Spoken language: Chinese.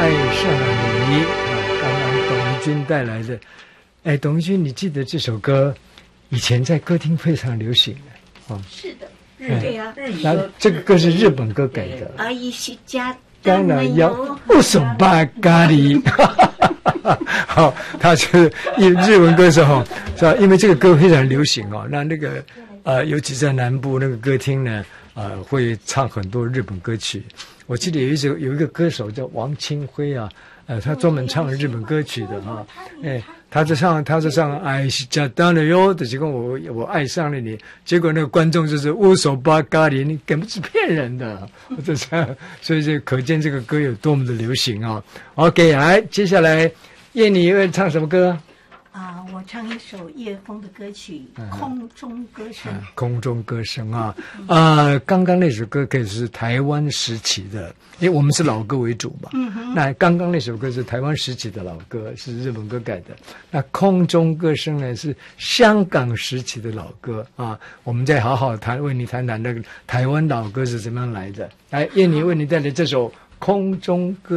爱上了你啊，刚刚董一军带来的。哎，董一军，你记得这首歌以前在歌厅非常流行的哦。 是的， 对呀， 日语歌。这个歌是日本歌改的。 阿姨是家当然要不手把咖喱。好，他是日文歌手哈，是吧？因为这个歌非常流行哦，那个尤其在南部那个歌厅呢，会唱很多日本歌曲。我记得有一个歌手叫王清辉啊，他专门唱日本歌曲的哈，他在唱爱是假当的哟，结果我爱上了你，结果那个观众就是乌手巴咖喱，你根本是骗人的，这样，所以这可见这个歌有多么的流行啊。OK， 来，接下来燕妮会唱什么歌？ 我唱一首叶枫的歌曲《空中歌声》。 空中歌声啊，刚刚那首歌可以是台湾时期的，因为我们是老歌为主嘛。那刚刚那首歌是台湾时期的老歌，是日本歌改的。那空中歌声呢是香港时期的老歌啊。我们再好好为你谈谈那个台湾老歌是怎么样来的。来，燕妮为你带来这首空中歌。